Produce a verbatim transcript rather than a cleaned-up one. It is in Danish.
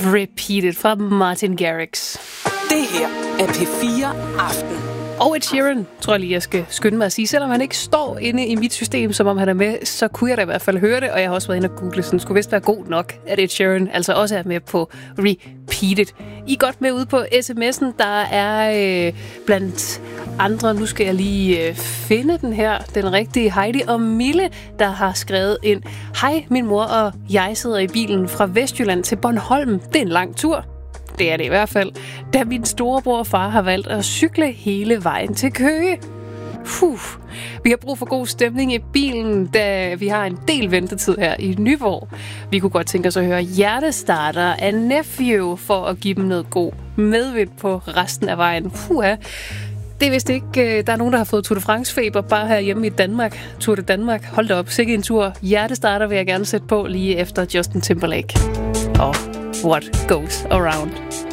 Repeated fra Martin Garrix. Det her er P fire Aften. Og Ed Sheeran, tror jeg lige, jeg skal skynde mig at sige. Selvom han ikke står inde i mit system, som om han er med, så kunne jeg da i hvert fald høre det, og jeg har også været inde og google, så den skulle vist være god nok, at Ed Sheeran altså også er med på Repeated. I er godt med ude på sms'en, der er øh, blandt andre, nu skal jeg lige øh, finde den her, den rigtige Heidi og Mille, der har skrevet ind: Hej, min mor og jeg sidder i bilen fra Vestjylland til Bornholm. Det er en lang tur. Det er det i hvert fald, da min storebror og far har valgt at cykle hele vejen til Køge. Puh. Vi har brug for god stemning i bilen, da vi har en del ventetid her i Nyborg. Vi kunne godt tænke os at høre Hjertestarter af Nephew for at give dem noget god medvind på resten af vejen. Puha. Det er vist ikke, der er nogen, der har fået Tour de France-feber bare herhjemme i Danmark. Tour de Danmark. Hold da op, sikke en tur. Hjertestarter vil jeg gerne sætte på lige efter Justin Timberlake. Og What Goes Around.